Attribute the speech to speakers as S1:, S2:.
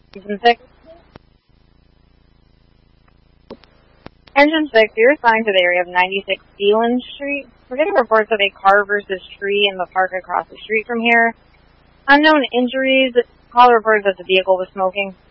S1: Engine 6. Engine 6, you're assigned to the area of 96 Eland Street. We're getting reports of a car versus tree in the park across the street from here. Unknown injuries. Caller reports that the vehicle was smoking.